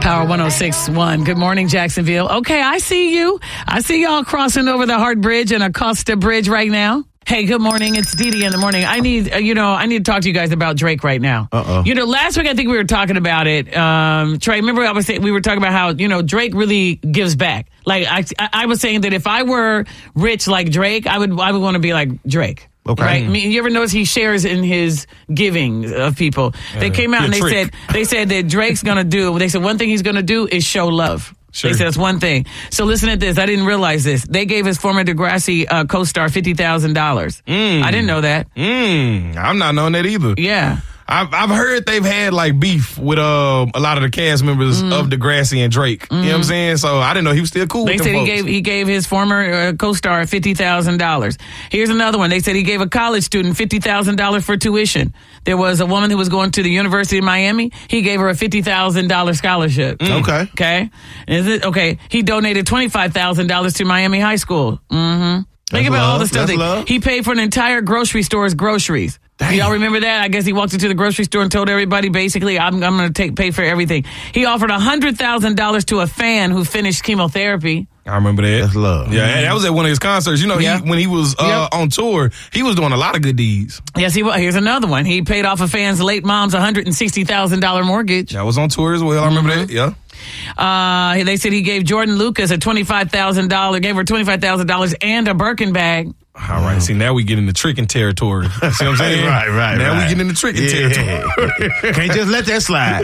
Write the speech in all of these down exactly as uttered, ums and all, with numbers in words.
Power one oh six point one. Good morning, Jacksonville. Okay, I see you. I see y'all crossing over the Hart Bridge and Acosta Bridge right now. Hey, good morning. It's Dee Dee in the morning. I need, uh, you know, I need to talk to you guys about Drake right now. Uh-oh. You know, last week I think we were talking about it. Um, Trey, remember I was saying, we were talking about how, you know, Drake really gives back. Like, I, I was saying that if I were rich like Drake, I would, I would want to be like Drake. Okay. Right? I mean, you ever notice he shares in his giving of people? Uh, they came out and they trick. said, they said that Drake's going to do, they said one thing he's going to do is show love. Sure. They said that's one thing. So listen to this. I didn't realize this. They gave his former Degrassi uh, co-star fifty thousand dollars. Mm. I didn't know that. Mm. I'm not knowing that either. Yeah. I've, I've heard they've had like beef with uh, a lot of the cast members mm. of Degrassi and Drake. Mm. You know what I'm saying? So I didn't know he was still cool they with them They said he gave he gave his former uh, co-star fifty thousand dollars. Here's another one. They said he gave a college student fifty thousand dollars for tuition. There was a woman who was going to the University of Miami. He gave her a fifty thousand dollars scholarship. Mm. Okay. Okay. Is it okay? He donated twenty-five thousand dollars to Miami High School. Mm-hmm. Think about love. all the stuff That's that love. he paid for an entire grocery store's groceries. Damn. Y'all remember that? I guess he walked into the grocery store and told everybody, basically, I'm, I'm going to take pay for everything. He offered one hundred thousand dollars to a fan who finished chemotherapy. I remember that. That's love. Yeah, mm-hmm. that was at one of his concerts. You know, Yeah. he, when he was uh, Yep. on tour, he was doing a lot of good deeds. Yes, he was. Here's another one. He paid off a fan's late mom's one hundred sixty thousand dollars mortgage. I was on tour as well. I remember Mm-hmm. that. Yeah. Uh, they said he gave Jordan Lucas a twenty-five thousand dollars, gave her twenty-five thousand dollars and a Birkin bag. All right. See, now we get into tricking territory. See what I'm saying? Right, right, Now right. we get into tricking Yeah. territory. Can't just let that slide.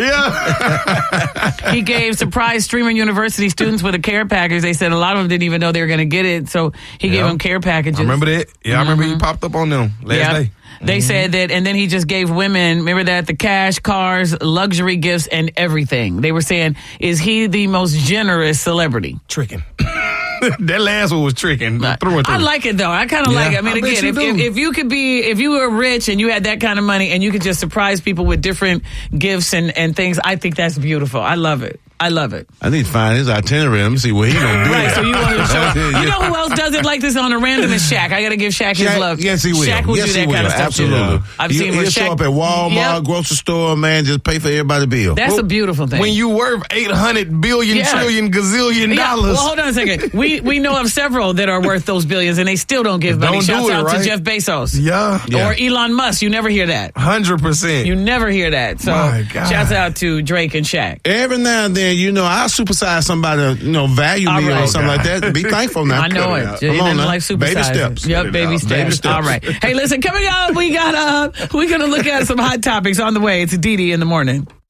Yeah. He gave surprise streaming university students with a care package. They said a lot of them didn't even know they were going to get it, so he gave Yeah. them care packages. I remember that. Yeah, I remember he popped up on them last Yeah. day. They said that, and then he just gave women, remember that, the cash, cars, luxury gifts, and everything. They were saying, is he the most generous celebrity? Tricking. That last one was tricking. Through and through. I like it though. I kind of Yeah, like it. I mean, I bet again, you if, do. if if you could be, if you were rich and you had that kind of money and you could just surprise people with different gifts and, and things, I think that's beautiful. I love it. I love it. I need to find his itinerary. Let me see where he gonna be. Right, so you want to show. Yeah. You know who else does it like this on a random is Shaq. I got to give Shaq, his Shaq, love. yes, he will. Shaq will yes, do that he will. kind of stuff. Absolutely. Too. I've he, seen he'll where show Shaq, up at Walmart, Yep. grocery store, man, just pay for everybody's bill. That's a beautiful thing. When you worth eight hundred billion, Yeah. trillion, gazillion Yeah, dollars. well, hold on a second. We we know of several that are worth those billions, and they still don't give money. Don't do Shouts it, out to right? Jeff Bezos. Yeah. Yeah. Or Elon Musk. You never hear that. one hundred percent. You never hear that. So, My God. shouts out to Drake and Shaq. Every now and then, you know, I'll supersize somebody, you know, value All me right. or something like that. Be thankful now. I know Cut it. out. It Come on doesn't now. like super Baby sizes. steps. Yep, Cut it baby out. steps. Baby steps. All right. Hey, listen, coming up, we got uh, we're gonna look at some hot topics on the way. It's Dee Dee in the morning.